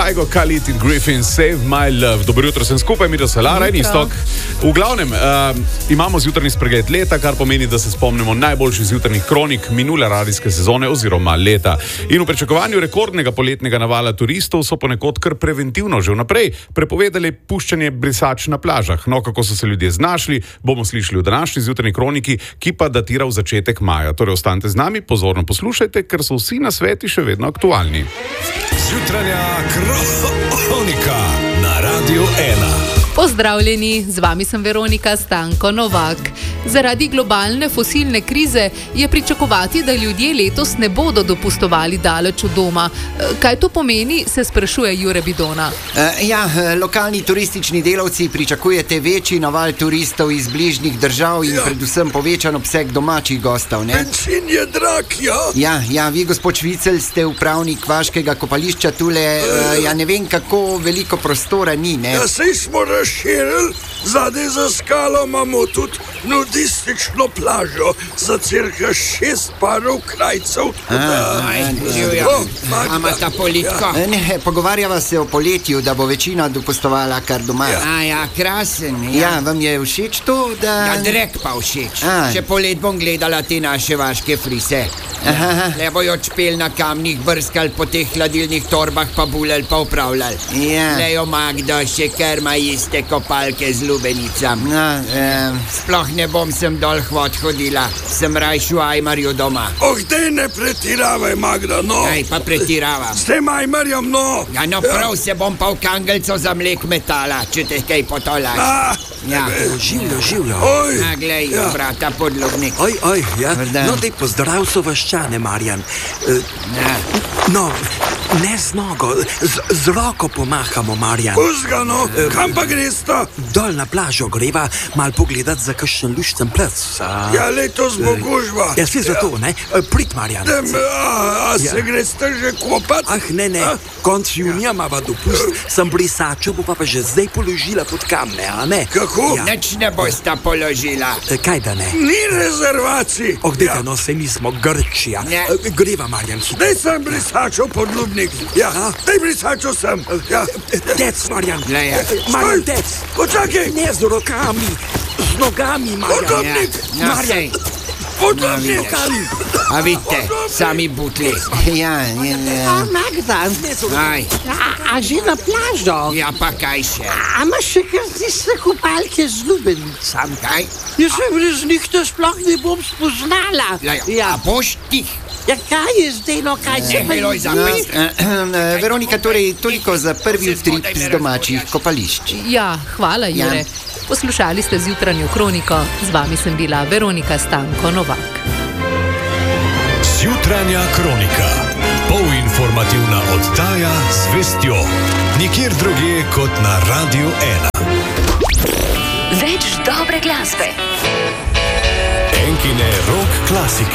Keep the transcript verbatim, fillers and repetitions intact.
Kajgo, Khalid in Griffin, Save My Love. Dobro jutro, sem skupaj, mi da se Lara in Istok. V glavnem, uh, imamo zjutrajni spregled leta, kar pomeni, da se spomnimo najboljših zjutrajnih kronik minule radijske sezone oziroma leta. In v pričakovanju rekordnega poletnega navala turistov so ponekod kar preventivno že vnaprej prepovedali puščanje brisač na plažah. No, kako so se ljudje znašli, bomo slišali v današnji zjutrajni kroniki, ki pa datira v začetek maja. Torej, ostanite z nami, pozorno poslušajte, ker so vsi nasveti še vedno aktualni. Zjutranja kronika na Radiu ena. Pozdravljeni, z vami sem Veronika Stanko Novak. Zaradi globalne fosilne krize je pričakovati, da ljudje letos ne bodo dopustovali daleč od doma. Kaj to pomeni, se sprašuje Jure Bidona. Uh, ja, lokalni turistični delavci pričakujete večji naval turistov iz bližnjih držav in ja. predvsem povečan obseg domačih gostov, ne? Bencin je drag, ja? Ja, ja, vi, gospod Švicelj, ste upravnik vaškega kopališča tule, uh, ja ne vem, kako veliko prostora ni, ne? Ja, sej smo razširili, zadaj za skalo imamo tudi nudistično plažo za cirka šest parov krajcev. Ama ta politko? Ja. Ne, pogovarjava se o poletju, da bo večina dopustovala kar doma. Ja. A ja, krasen. Ja. ja, vam je všeč to, da... Ja, drek pa všeč. A. Še polet bom gledala te naše vaške frise. Ja. Le bojo čpel na kamnih, brskal po teh hladilnih torbah, pa bulel, pa upravljal. Ja. Lejo Magda še kar ima iste kopalke z lubenicam. No, um... Sploh ne bom sem dol hvod hodila, sem rajšu Ajmarju doma. Oh, dej ne pretiravaj, Magda, no. Aj, pa pretiravam. S tem Ajmarjem, no. Ja, no, prav ja. se bom pa v kangelco za mlek metala, če te kaj potolaš. Ah, ja. Življo, življo. Oj. A, glej, ja. brata podlognik. Oj, oj, ja. No, dej pozdrav so vaščane, Marjan. Uh, ja. No, ne z nogo, z, z roko pomahamo, Marjan. Puzga, no, uh, kam pa gresta? Dol na plažo greva, mal pogledat za kakšen lušten plec. A... Ja, letos bo gužva. Ja, svi zato, ja. ne? Prid, Marjan. Dem, a, a ja. se greste že kopat? Ah, ne, ne, a? Konc junija mava dopust, sem brisačo, bo pa pa že zdaj položila pod kamne, a ne? Kako? Ja. Neč ne bosta položila. E, kaj da ne? Ni rezervacij. Oh, dejte, ja. no, se mi smo Grčija. Ne. E, greva, Marjan, hitro. Dej sem brisačo podlubnik. Ja, a? Dej brisačo sem. Ja. Dec, Marjan. Leja. Marjan, dec. Počakaj. Ne z rokami, z nogami, Marjan. Podlubnik. Ja. Marjan. Podlubnik. A vidite, sami butli. Ja, ja, ja. A, Magda, Aj. a, a že na plažo? Ja, pa kaj še? A imaš še kar tiste kopalke z lubenicami? Kaj? Jaz se brez njih to sploh ne bom spoznala. Leja, Ja, a boš tih? ja kaj je zdaj, no kaj se pa Miloj za No, pest. uh, Veronika, torej toliko za prvi utrip z domačih kopališč. Ja, hvala, Jure. Ja. Poslušali ste zjutranjo kroniko. Z vami sem bila Veronika Stanko Novak. Zjutranja kronika. Polinformativna oddaja z vestjo. Nikjer drugje kot na Radiu ena. Več dobre glasbe. Enkine rock klasike.